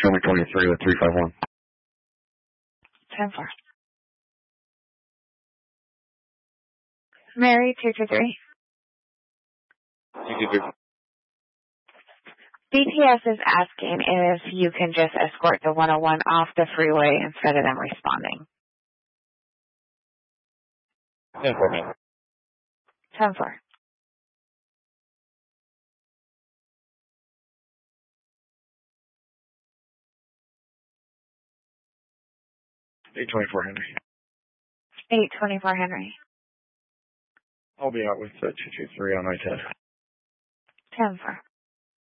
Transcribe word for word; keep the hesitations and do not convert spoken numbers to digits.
Show me twenty-three with three five one. ten four. Mary, two two three. two two three. B T S is asking if you can just escort the one oh one off the freeway instead of them responding. ten four, man. ten four. eight twenty-four, Henry. eight twenty-four, Henry. I'll be out with uh, two two three on I ten. ten four.